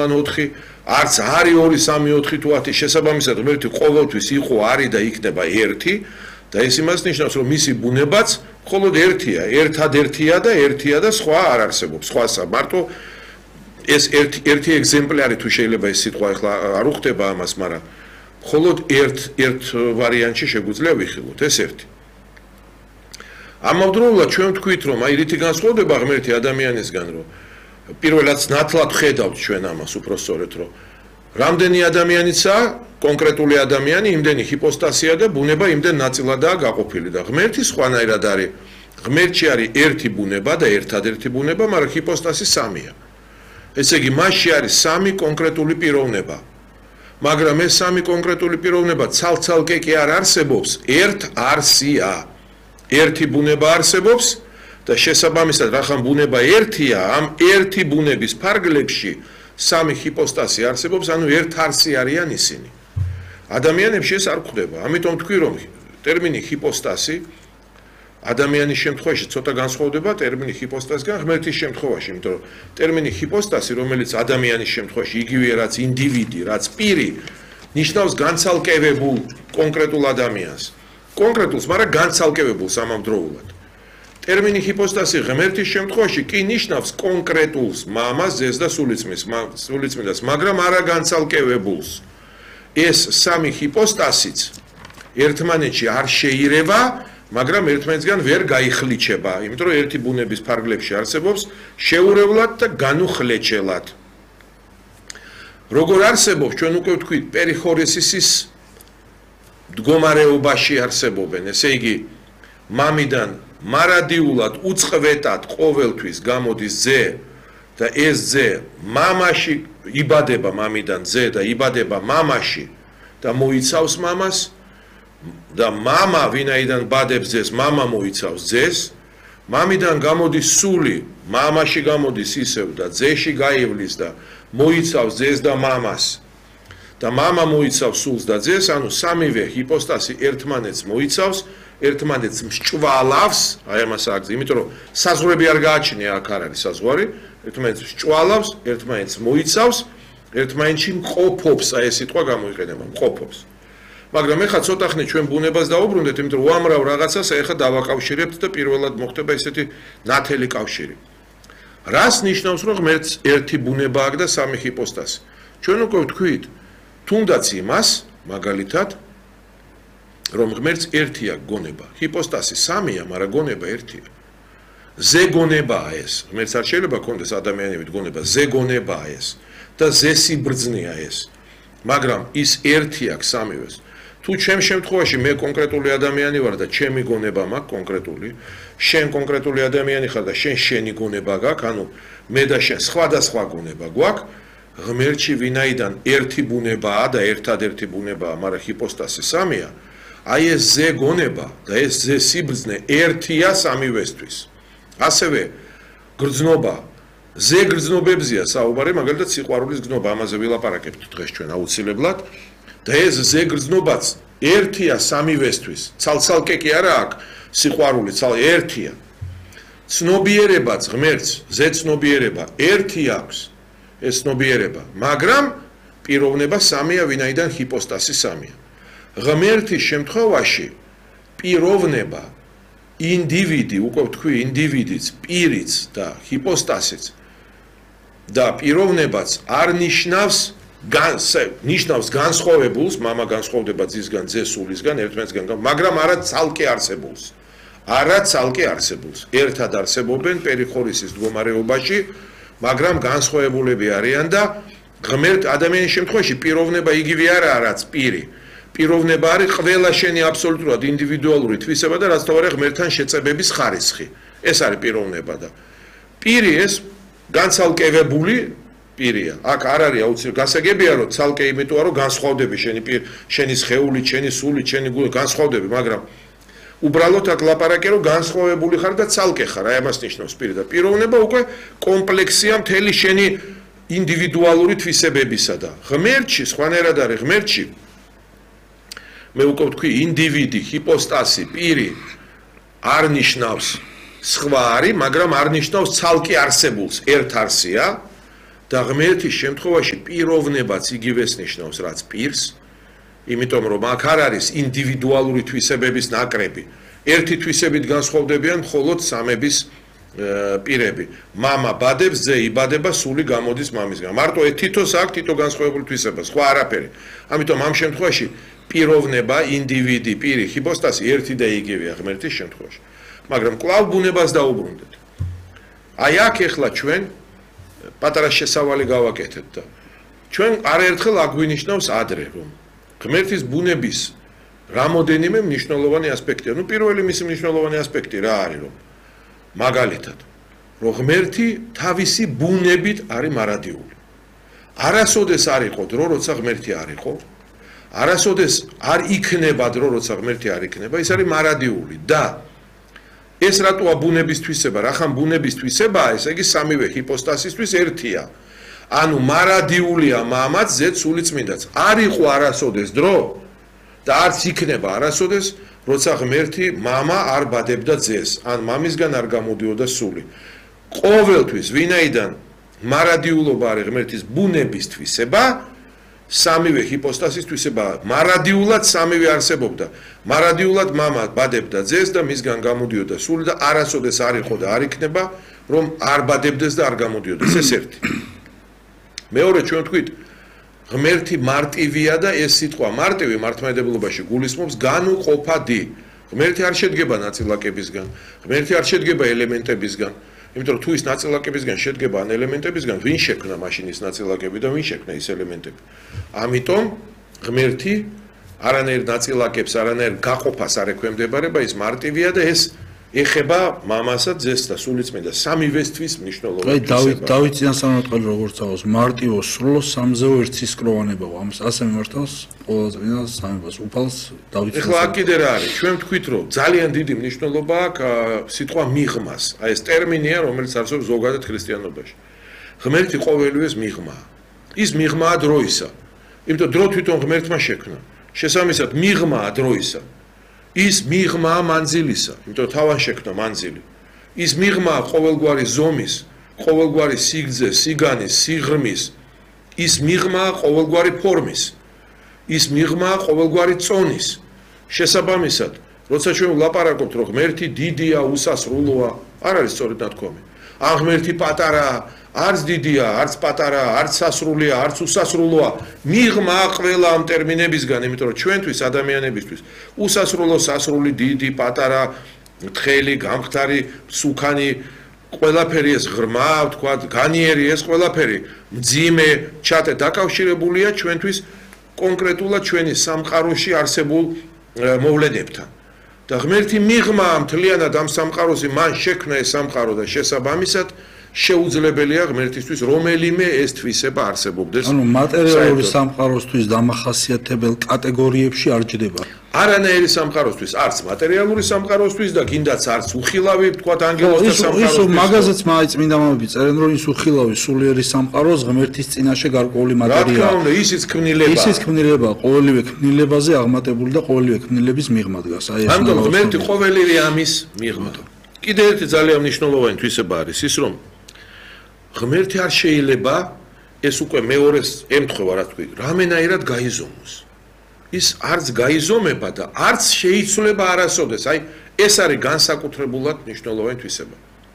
ან 4, არც არის 2, 3, 4 თუ 10, შესაბამისად ღმერთი ყოველთვის იყო, არის და იქნება 1 და ეს იმას ნიშნავს, რომ მისი ბუნებაც მხოლოდ 1-ია, ერთადერთია და 1-ია და სხვა არ არსებობს, სხვასა მარტო ეს ერთი ეგზემპლარი თუ შეიძლება ეს სიტყვა ახლა არ უხდება ამას, მაგრამ მხოლოდ ერთ ვარიანტში შეგვიძლია ვიხილოთ, ეს ერთი. ამავდროულად ჩვენ ვთქვით, რომ აი რითი განსხვავდება ღმერთი ადამიანისგან, რომ პირველად ნათლად ხედავთ ჩვენ ამას უпростоრეთ, რომ რამდენი ადამიანიცაა კონკრეტული ადამიანი, იმდენი ჰიპოსტასია და ბუნება იმდენ ნაწილადაა გაყოფილი და ღმერთი სხვანაირად არის. ღმერთში არის ერთი ბუნება და ერთადერთი ბუნება, მაგრამ ჰიპოსტასი 3-ია. ესე იგი, მასში არის 3 კონკრეტული პიროვნება. მაგრამ ეს 3 კონკრეტული პიროვნება ცალ-ცალკე კი არ არსებობს, ერთ არსია. ერთი ბუნება არსებობს და შესაბამისად, რახან ბუნება ერთია, ამ ერთი ბუნების ფარგლებში 3 ჰიპოსტასი არსებობს, ანუ ერთ არსი არიან ისინი. ადამიანებში ეს არ გვხვდება. ამიტომ თქვი, რომ ტერმინი ჰიპოსტასი ადამიანის შემთხვევაში ცოტა განსხვავდება ტერმინი ჰიპოსტასგან ღმერთის შემთხვევაში, იმიტომ რომ ტერმინი ჰიპოსტასი, რომელიც ადამიანის შემთხვევაში იგივეა, რაც ინდივიდი, რაც პირი, ნიშნავს განცალკევებულ კონკრეტულ ადამიანს. კონკრეტულს, მაგრამ განცალკევებულს ამავდროულად. ტერმინი ჰიპოსტასი ღმერთის შემთხვევაში კი ნიშნავს კონკრეტულს, მამას, ძეს და სულიწმიდას, მაგრამ არა განცალკევებულს. ეს 3 ჰიპოსტასიც ერთმანეთში არ შეირება, მაგრამ ერთმანეთისგან ვერ გაიხლიჩება, იმიტომ რომ ერთი ბუნების ფარგლებში არსებობს შეურევლად და განუხლეჩელად. როგორ არსებობს, ჩვენ უკვე ვთქვით, პერიხორესისის მდგომარეობაში არსებობენ, ესე იგი, მამიდან მარადიულად უწყვეტად ყოველთვის გამოდის ძე და ეს ძე მამაში იბადება მამიდან ძე და იბადება მამაში და მოიცავს მამას და მამა ვინაიდან ბადებს ძეს, მამა მოიცავს ძეს, მამიდან გამოდის სული, მამაში გამოდის ისევ და ძეში გაივლის და მოიცავს ძეს და მამას. და მამა მოიცავს სულს და ძეს, ანუ 3-ვე ჰიპოსტასი ერთმანეთს მოიცავს, ერთმანეთს მსჭვალავს, აი ამას აგზი, იმიტომ რომ საზღვრები არ გააჩნია, აქ არ არის საზღვარი, ერთმანეთს მსჭვალავს, ერთმანეთს მოიცავს, ერთმანეთში მყოფობს, აი ეს სიტყვა გამოიყენება, მყოფობს. მაგრამ ეხლა ცოტა ხნით ჩვენ ბუნებას დავუბრუნდეთ, იმიტომ რომ უამრავ რაღაცას ეხლა დავაკავშირებთ და პირველად მოხდება ესეთი ნათელი კავშირი. რას ნიშნავს, რომ ღმერთს ერთი ბუნება აქვს და 3 ჰიპოსტასი? ჩვენ უკვე ვთქვით, თუნდაც იმას, მაგალითად, რომ ღმერთს ერთია გონება. ჰიპოსტასი 3-ია, მაგრამ გონება ერთია. ზეგონებაა ეს. ღმერთს არ შეიძლება ქონდეს ადამიანებით გონება, ზეგონებაა ეს და ზესიბრძნეა ეს. მაგრამ ის ერთი აქვს 3-ვეს. თუ ჩემ შემთხვევაში მე კონკრეტული ადამიანი ვარ და ჩემი გონება მაქვს კონკრეტული, შენ კონკრეტული ადამიანი ხარ და შენი გონება გაქვს, ანუ მე და შენ სხვადასხვა გონება გვაქვს, ღმერთში ვინაიდან ერთი ბუნებაა და ერთადერთი ბუნებაა, მაგრამ ჰიპოსტასი 3-ია, აი ეს ზე გონება და ეს ზე სიბრძნე ერთია 3-ვესთვის. ასევე გრძნობა, ზე გრძნობებზია საუბარი, მაგალითად სიყვარულის გრძნობა, ამაზე ვილაპარაკებთ დღეს ჩვენ აუცილებლად. და ეს ზე გრძნობაც ერთია 3-ვესთვის, ცალ-ცალკე კი არა აქვს სიყვარული, ერთია. ცნობიერებაც ღმერთს, ზე ცნობიერება ერთი აქვს, ეს ცნობიერება, მაგრამ პიროვნება 3-ია, ვინაიდან ჰიპოსტასი 3-ია. ღმერთის შემთხვევაში პიროვნება, ინდივიდი, უკვე ვთქვი, ინდივიდიც, პირიც და ჰიპოსტასიც და პიროვნებაც არ ნიშნავს ნიშნავს განსხვავებულს, მამა განსხვავდება ძისგან, ძე სულისგან, ერთმანეთისგან, მაგრამ არა ცალკე არსებულს. არა ცალკე არსებულს. ერთად არსებობენ პერიხორესის მდგომარეობაში, მაგრამ განსხვავებულები არიან და ღმერთ ადამიანის შემთხვევაში პიროვნება იგივე არაა, რაც პირი. პიროვნება არის ყველა შენი აბსოლუტურად ინდივიდუალური თვისება და რაც თავარია ღმერთთან შეწებების ხარისხი. ეს არის პიროვნება და პირი ეს განცალკევებული პირია. აქ არ არის აუცილებლად გასაგებია, რომ ცალკე იმიტოა, რომ განსხვავდები შენი სხეული, შენი სული, შენი გული განსხვავდები, მაგრამ უბრალოდ აქ ლაპარაკია, რომ განსხვავებული ხარ და ცალკე ხარ, აი ამას ნიშნავს პირი და პიროვნება უკვე კომპლექსია მთელი შენი ინდივიდუალური თვისებებისა და ღმერთში, სხვანაირად არის ღმერთში. მე უკვე ვთქვი, ინდივიდი, ჰიპოსტასი, პირი არ ნიშნავს სხვა არის, მაგრამ არ ნიშნავს ცალკე არსებულს, ერთ არსია. და ღმერთის შემთხვევაში პიროვნებაც იგივეს ნიშნავს რაც პირს, იმიტომ რომ აქ არ არის ინდივიდუალური თვისებების ნაკრები. ერთი თვისებით განსხვავდებიან მხოლოდ სამების პირები. მამა ბადებს, ძე იბადება, სული გამოდის მამისგან. მარტო თითოს აქვს თითო განსხვავებული თვისება, სხვა არაფერი. ამიტომ ამ შემთხვევაში პიროვნება, ინდივიდი, პირი, ჰიპოსტასი ერთი და იგივეა ღმერთის შემთხვევაში. მაგრამ კვლავ ბუნებას დაუბრუნდეთ. აი აქ ეხლა ჩვენ პატარა შესავალი გავაკეთეთ და ჩვენ არაერთხელ აგვინიშნავს ადრე რომ ღმერთის ბუნების რამოდენიმე მნიშვნელოვანი ასპექტია. პირველი მისი მნიშვნელოვანი ასპექტი რა არის რომ მაგალითად რომ ღმერთი თავისი ბუნებით არის მარადიული. არასოდეს არ იყო დრო როცა ღმერთი არ იყო. არასოდეს არ იქნება დრო როცა ღმერთი არ იქნება, ის არის მარადიული და ეს რატოა ბუნების თვისება? რახან ბუნების თვისებაა, ესე იგი სამივე ჰიპოსტასისთვის ერთია. ანუ მარადიულია მამაც, ზეც, სულიწმინდაც. არ იყო არასოდეს დრო და არც იქნება არასოდეს, როცა ღმერთი მამა არ ბადებდა ძეს, ან მამისგან არ გამოდიოდა სული. ყოველთვის ვინაიდან მარადიულობა არის ღმერთის ბუნების თვისება, სამივე ჰიპოსტასის თვისებაა. მარადიულად სამივე არსებობდა. მარადიულად მამა ბადებდა ძეს და მისგან გამოდიოდა სული და არასოდეს არ იყო და არ იქნება, რომ არ ბადებდეს და არ გამოდიოდეს. ეს ერთი. მეორე ჩვენ თქვით, ღმერთი მარტივია და ეს სიტყვა მარტივი მართლმადიდებლობაში გულისხმობს განუყოფადი. ღმერთი არ შედგება ნაწილაკებისგან, ღმერთი არ შედგება ელემენტებისგან. იმიტომ რომ თუ ის ნაწილაკებისგან შედგება ან ელემენტებისგან, ვინ შექმნა მაშინ ის ნაწილაკები და ვინ შექმნა ის ელემენტები? ამიტომ ღმერთი არანაირ ნაწილაკებს, არანაირ გაყოფას არ ექვემდებარება, ის მარტივია და ეს ეხება მამასა, ძეს და სულიწმინდა სამივესთვის მნიშვნელოვანი. დავით წინასწარმეტყველი როგორც წავს, მარტივო სრულო სამზეო ერთსისკროვანებაო. ამას ასე მიმართავს ყველაზე წინა სამებას უფალს დავით. ეხლა აქ კიდე რა არის? ჩვენ ვთქვით, რომ ძალიან დიდი მნიშვნელობა აქვს სიტყვა მიღმას. აი ეს ტერმინია, რომელიც არსებობს ზოგადად ქრისტიანობაში. ღმერთი ყოველივეს მიღმაა. ის მიღმაა დროისა. იმიტომ დრო თვითონ ღმერთმა შექმნა. შესაბამისად მიღმაა დროისა. ის მიღმაა მანძილისა, იმიტომ თავად შექმნა მანძილი. ის მიღმაა ყოველგვარი ზომის, ყოველგვარი სიგრძის, სიგანის, სიღრმის. ის მიღმაა ყოველგვარი ფორმის. ის მიღმაა ყოველგვარი წონის. შესაბამისად, როცა ჩვენ ვლაპარაკობთ, რომ ღმერთი დიდია, უსასრულოა, არ არის სწორედ ნათქვამი. ან ღმერთი პატარაა, არც დიდია, არც პატარაა, არც სასრულია, არც უსასრულოა. მიღმა ყველა ამ ტერმინებისგან, იმიტომ რომ ჩვენთვის ადამიანებისთვის უსასრულო, სასრული, დიდი, პატარა, თხელი, გამხდარი, სუქანი, ყველაფერი ეს ღრმა, თქვა, განიერი ეს ყველაფერი, მძიმე, ჩატე დაკავშირებულია ჩვენთვის კონკრეტულად ჩვენი სამყაროში არსებულ მოვლენებთან. და ღმერთი მიღმაა მთლიანად ამ სამყაროში, მან შექმნა ეს სამყარო და შესაბამისად შეუძლებელია ღმერთისთვის რომელიმე ეს თვისება არსებობდეს. ანუ მატერიალური სამყაროსთვის დამახასიათებელ კატეგორიებში არ ჯდება. არანაირი სამყაროსთვის, არც მატერიალური სამყაროსთვის და კიდაც არც უხილავი, თქვა ანგელოზთა სამყაროსთვის. ის მაგაზეც წმინდა მამები წერენ, რომ ის უხილავი სულიერი სამყაროს ღმერთის წინაშე გარკვეული მატერიაა. რა თქმა უნდა, ისიც ქმნილება. ისიც ქმნილება, ყოველივე ქმნილებაზე აღმატებული და ყოველივე ქმნილების მიღმა დგას. აი ეს ამიტომ ღმერთი ყოველივე ამის მიღმა. კიდევ ერთი ძალიან მნიშვნელოვანი თვისება არის ის, რომ ღმერთი არ შეიძლება ეს უკვე მეორეს ემთხვევა რა თქვი, რამენაირად გაიზომოს. ის არც გაიზომება და არც შეიცვლება არასოდეს. აი ეს არის განსაკუთრებულად მნიშვნელოვანი თვისება.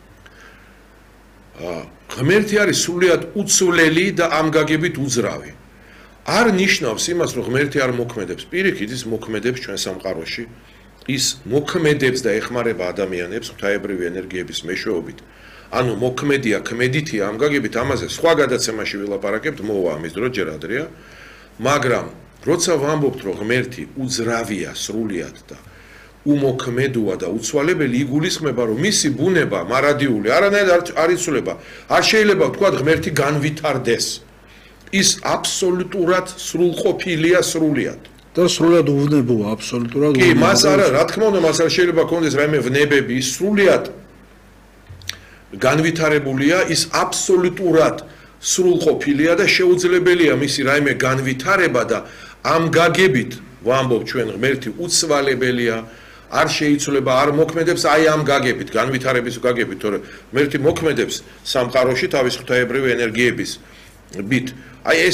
ღმერთი არის სრულიად უცვლელი და ამ გაგებით უძრავი. არ ნიშნავს იმას, რომ ღმერთი არ მოქმედებს. პირიქით ის მოქმედებს ჩვენ სამყაროში. ის მოქმედებს და ეხმარება ადამიანებს ღვთაებრივი ენერგიების მეშვეობით. ანუ მოქმედია, ქმედითია ამ გაგებით, ამაზე სხვა გადაცემაში ვილაპარაკებთ, მოვა ამის დრო ჯერ ადრეა, მაგრამ როცა ვამბობთ, რომ ღმერთი უძრავია სრულიად და უმოქმედოა და უცვალებელი, იგულისხმება, რომ მისი ბუნება მარადიული, არანაირად არ იცვლება. არ შეიძლება ვთქვათ, ღმერთი განვითარდეს. ის აბსოლუტურად სრულყოფილია სრულიად. და სრულიად უვნებოა, აბსოლუტურად უვნებოა. კი, მას არა, რა თქმა უნდა, მას არ შეიძლება კონდეს რაიმე ვნებები, ის სრულიად განვითარებულია, ის აბსოლუტურად სრულყოფილია და შეუძლებელია მისი რაიმე განვითარება და ამ გაგებით ვამბობ ჩვენ ღმერთი უცვალებელია, არ შეიცვლება, არ მოქმედებს აი ამ გაგებით, განვითარების გაგებით, თორე ღმერთი მოქმედებს სამყაროში თავის ღვთაებრივი ენერგიების ბით. აი ეს